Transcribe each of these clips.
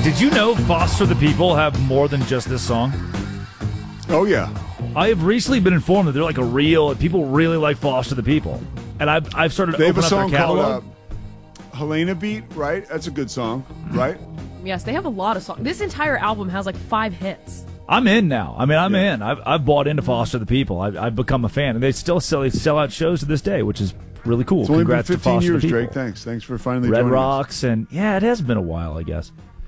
Did you know Foster the People have more than just this song? Oh, yeah. I have recently been informed that they're like people really like Foster the People. And I've started They have a opening up song their catalog. called Helena Beat, right? That's a good song, right? Yes, they have a lot of songs. This entire album has like 5 hits. I'm in now. I mean, I'm in. I've bought into Foster the People. I've become a fan, and they still sell out shows to this day, which is really cool. It's only Congrats been to 15 Foster years, the People. Drake. Thanks for finally Red joining Rocks, and it has been a while, I guess.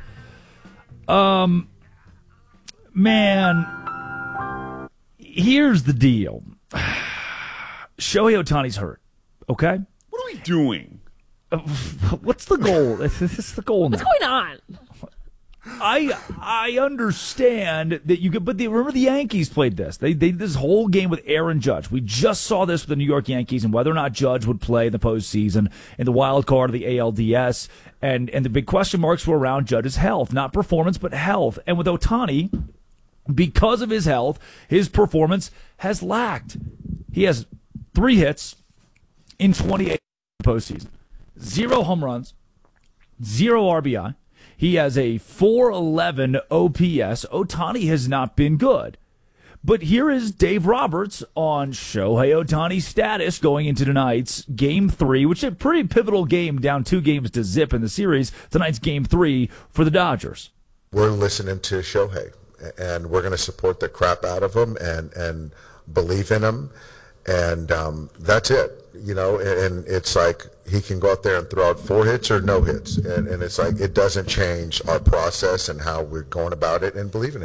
Man, here's the deal. Shohei Ohtani's hurt. Okay, What are we doing? what's the goal? This is the goal now. What's going on? I understand that you could, but remember the Yankees played this. They did this whole game with Aaron Judge. We just saw this with the New York Yankees and whether or not Judge would play in the postseason in the wild card of the ALDS. And the big question marks were around Judge's health, not performance, but health. And with Ohtani, because of his health, his performance has lacked. He has 3 hits in 28 postseason, 0 home runs, 0 RBI. He has a 4.11 OPS. Ohtani has not been good. But here is Dave Roberts on Shohei Ohtani's status going into tonight's Game 3, which is a pretty pivotal game, down 2 games to zip in the series. Tonight's Game 3 for the Dodgers. We're listening to Shohei, and we're going to support the crap out of him and believe in him. And that's it, and it's like he can go out there and throw out 4 hits or no hits. And it's like it doesn't change our process and how we're going about it and believing in it.